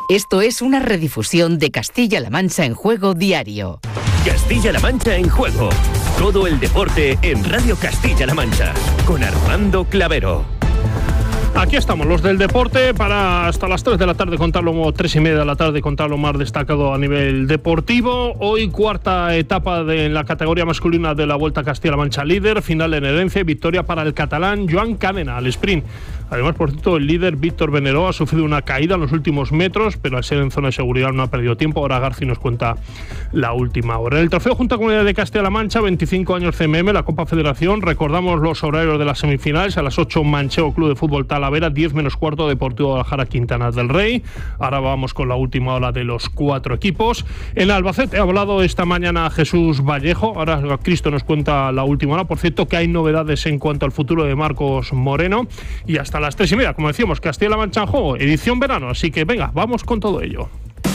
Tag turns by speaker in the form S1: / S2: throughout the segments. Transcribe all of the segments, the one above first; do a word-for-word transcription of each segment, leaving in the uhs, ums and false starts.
S1: Esto es una redifusión de Castilla-La Mancha en Juego diario.
S2: Castilla-La Mancha en Juego. Todo el deporte en Radio Castilla-La Mancha. Con Armando Clavero.
S3: Aquí estamos, los del deporte, para hasta las tres de la tarde contarlo, tres y media de la tarde contar lo más destacado a nivel deportivo. Hoy cuarta etapa de la categoría masculina de la Vuelta a Castilla-La Mancha líder, final en herencia y victoria para el catalán Joan Cadena al sprint. Además, por cierto, el líder Víctor Benedó ha sufrido una caída en los últimos metros, pero al ser en zona de seguridad no ha perdido tiempo. Ahora Garci nos cuenta la última hora. En el Trofeo Junta Comunidad de Castilla-La Mancha, veinticinco años C M M, la Copa Federación. Recordamos los horarios de las semifinales. A las ocho, Manchego Club de Fútbol Talavera, diez menos cuarto, Deportivo Guadalajara Quintana del Rey. Ahora vamos con la última hora de los cuatro equipos. En Albacete ha hablado esta mañana Jesús Vallejo. Ahora Cristo nos cuenta la última hora. Por cierto, que hay novedades en cuanto al futuro de Marcos Moreno. Y hasta a las tres y media, como decíamos, Castilla-La Mancha en Juego, edición verano, así que venga, vamos con todo ello.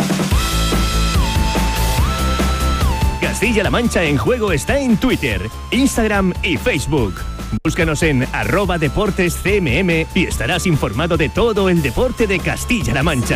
S2: Castilla-La Mancha en Juego está en Twitter, Instagram y Facebook. Búscanos en arroba deportes C M M y estarás informado de todo el deporte de Castilla-La Mancha.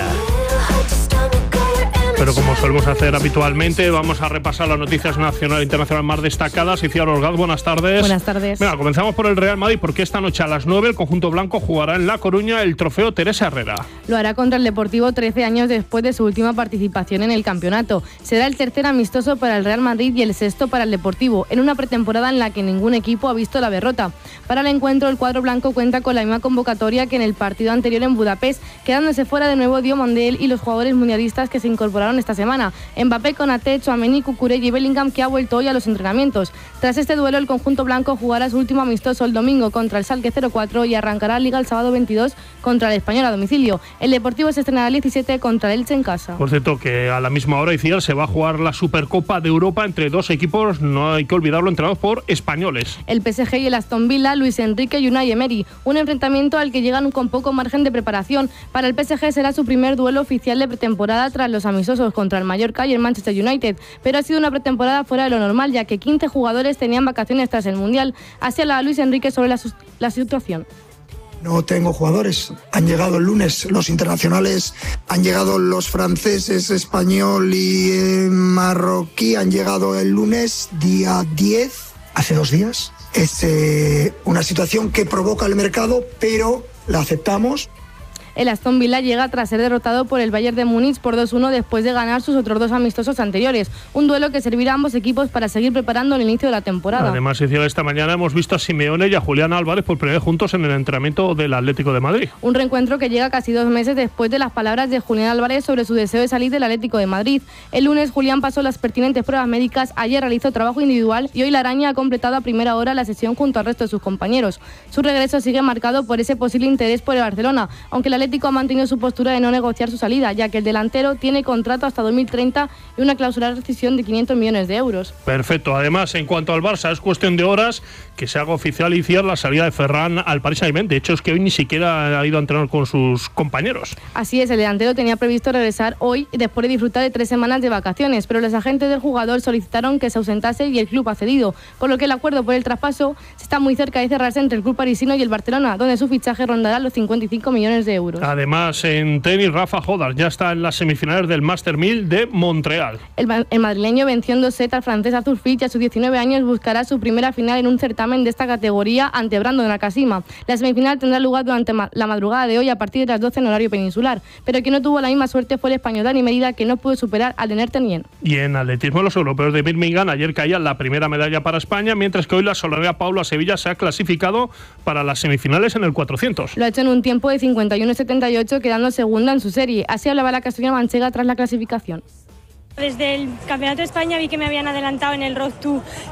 S3: Pero como solemos hacer habitualmente, vamos a repasar las noticias nacional e internacional más destacadas. Iciar Orgaz, buenas tardes.
S4: Buenas tardes.
S3: Venga, comenzamos por el Real Madrid, porque esta noche a las nueve el conjunto blanco jugará en La Coruña el trofeo Teresa Herrera.
S4: Lo hará contra el Deportivo trece años después de su última participación en el campeonato. Será el tercer amistoso para el Real Madrid y el sexto para el Deportivo, en una pretemporada en la que ningún equipo ha visto la derrota. Para el encuentro, el cuadro blanco cuenta con la misma convocatoria que en el partido anterior en Budapest, quedándose fuera de nuevo Diomandel y los jugadores mundialistas que se incorporaron esta semana. Mbappé, Konaté, Tchouaméni, Cucurella y Bellingham, que ha vuelto hoy a los entrenamientos. Tras este duelo, el conjunto blanco jugará su último amistoso el domingo contra el Schalke cero cuatro y arrancará Liga el sábado veintidós contra el Español a domicilio. El Deportivo se estrenará el diecisiete contra el Elche en casa.
S3: Por cierto, que a la misma hora, Iciar, se va a jugar la Supercopa de Europa entre dos equipos, no hay que olvidarlo, entrenados por españoles.
S4: El P S G y el Aston Villa, Luis Enrique y Unai Emery. Un enfrentamiento al que llegan con poco margen de preparación. Para el P S G será su primer duelo oficial de pretemporada tras los amistosos contra el Mallorca y el Manchester United, pero ha sido una pretemporada fuera de lo normal, ya que quince jugadores tenían vacaciones tras el Mundial. Así hablaba Luis Enrique sobre la, la situación.
S5: No tengo jugadores, han llegado el lunes los internacionales, han llegado los franceses, español y eh, marroquí, han llegado el lunes día diez, hace dos días. Es eh, una situación que provoca el mercado, pero la aceptamos.
S4: El Aston Villa llega tras ser derrotado por el Bayern de Múnich por dos uno después de ganar sus otros dos amistosos anteriores. Un duelo que servirá a ambos equipos para seguir preparando el inicio de la temporada.
S3: Además, esta mañana hemos visto a Simeone y a Julián Álvarez por primera vez juntos en el entrenamiento del Atlético de Madrid.
S4: Un reencuentro que llega casi dos meses después de las palabras de Julián Álvarez sobre su deseo de salir del Atlético de Madrid. El lunes, Julián pasó las pertinentes pruebas médicas, ayer realizó trabajo individual y hoy la araña ha completado a primera hora la sesión junto al resto de sus compañeros. Su regreso sigue marcado por ese posible interés por el Barcelona, aunque el Atlético ha mantenido su postura de no negociar su salida, ya que el delantero tiene contrato hasta dos mil treinta y una cláusula de rescisión de quinientos millones de euros.
S3: Perfecto. Además, en cuanto al Barça, es cuestión de horas que se haga oficial y cierre la salida de Ferran al Paris Saint-Germain. De hecho, es que hoy ni siquiera ha ido a entrenar con sus compañeros.
S4: Así es, el delantero tenía previsto regresar hoy después de disfrutar de tres semanas de vacaciones, pero los agentes del jugador solicitaron que se ausentase y el club ha cedido, por lo que el acuerdo por el traspaso está muy cerca de cerrarse entre el club parisino y el Barcelona, donde su fichaje rondará los cincuenta y cinco millones de euros.
S3: Además, en tenis, Rafa Jodar ya está en las semifinales del Master mil de Montreal.
S4: El, el madrileño venció en dos sets al francés Arthur Fitch y a sus diecinueve años buscará su primera final en un certamen de esta categoría ante Brandon Nakashima. La semifinal tendrá lugar durante ma- la madrugada de hoy a partir de las doce en horario peninsular, pero quien no tuvo la misma suerte fue el español Dani Merida, que no pudo superar al de Nertenien.
S3: Y en atletismo, los europeos de Birmingham ayer caía la primera medalla para España, mientras que hoy la solanera Paula Sevilla se ha clasificado para las semifinales en el cuatrocientos.
S4: Lo ha hecho en un tiempo de cincuenta y uno setenta y ocho, quedando segunda en su serie. Así hablaba la castellana manchega tras la clasificación.
S6: Desde el Campeonato de España vi que me habían adelantado en el Road to